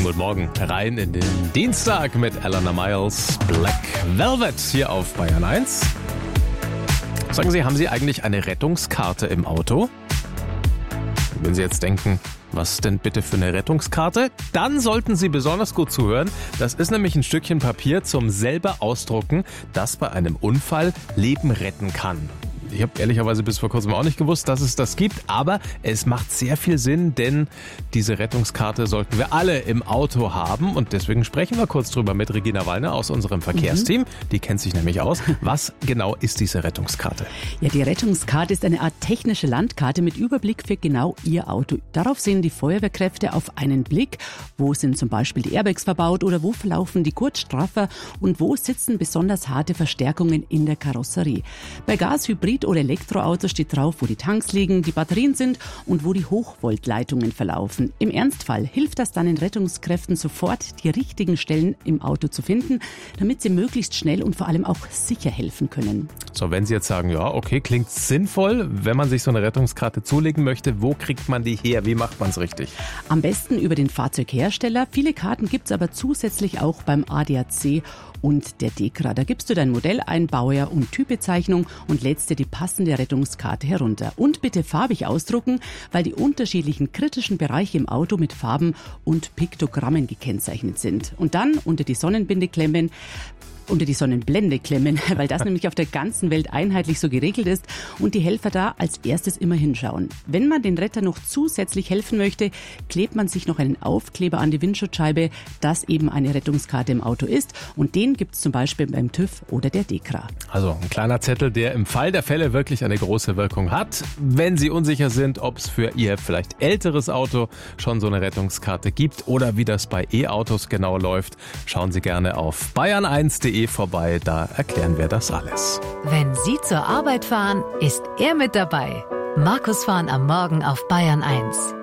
guten Morgen. Rein in den Dienstag mit Eleanor Miles, Black Velvet hier auf Bayern 1. Sagen Sie, haben Sie eigentlich eine Rettungskarte im Auto? Wenn Sie jetzt denken, was denn bitte für eine Rettungskarte? Dann sollten Sie besonders gut zuhören. Das ist nämlich ein Stückchen Papier zum selber ausdrucken, das bei einem Unfall Leben retten kann. Ich habe ehrlicherweise bis vor kurzem auch nicht gewusst, dass es das gibt, aber es macht sehr viel Sinn, denn diese Rettungskarte sollten wir alle im Auto haben und deswegen sprechen wir kurz drüber mit Regina Wallner aus unserem Verkehrsteam. Die kennt sich nämlich aus. Was genau ist diese Rettungskarte? Ja, die Rettungskarte ist eine Art technische Landkarte mit Überblick für genau Ihr Auto. Darauf sehen die Feuerwehrkräfte auf einen Blick, wo sind zum Beispiel die Airbags verbaut oder wo verlaufen die Gurtstraffer und wo sitzen besonders harte Verstärkungen in der Karosserie. Bei Gas, Hybrid oder Elektroautos steht drauf, wo die Tanks liegen, die Batterien sind und wo die Hochvoltleitungen verlaufen. Im Ernstfall hilft das dann den Rettungskräften sofort, die richtigen Stellen im Auto zu finden, damit sie möglichst schnell und vor allem auch sicher helfen können. So, wenn Sie jetzt sagen, ja, okay, klingt sinnvoll, wenn man sich so eine Rettungskarte zulegen möchte, wo kriegt man die her? Wie macht man es richtig? Am besten über den Fahrzeughersteller. Viele Karten gibt es aber zusätzlich auch beim ADAC und der DEKRA. Da gibst du dein Modell ein, Baujahr und Typbezeichnung und lädst dir die passende Rettungskarte herunter. Und bitte farbig ausdrucken, weil die unterschiedlichen kritischen Bereiche im Auto mit Farben und Piktogrammen gekennzeichnet sind. Und dann unter die Sonnenblende klemmen, weil das nämlich auf der ganzen Welt einheitlich so geregelt ist und die Helfer da als erstes immer hinschauen. Wenn man den Retter noch zusätzlich helfen möchte, klebt man sich noch einen Aufkleber an die Windschutzscheibe, dass eben eine Rettungskarte im Auto ist und den gibt es zum Beispiel beim TÜV oder der DEKRA. Also ein kleiner Zettel, der im Fall der Fälle wirklich eine große Wirkung hat. Wenn Sie unsicher sind, ob es für Ihr vielleicht älteres Auto schon so eine Rettungskarte gibt oder wie das bei E-Autos genau läuft, schauen Sie gerne auf bayern1.de vorbei, da erklären wir das alles. Wenn Sie zur Arbeit fahren, ist er mit dabei. Markus Fahren am Morgen auf Bayern 1.